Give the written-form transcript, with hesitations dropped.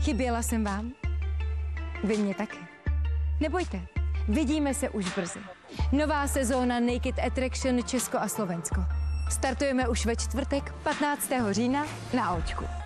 Chyběla jsem vám? Vy mě taky. Nebojte, vidíme se už brzy. Nová sezóna Naked Attraction Česko a Slovensko. Startujeme už ve čtvrtek 15. října na Očku.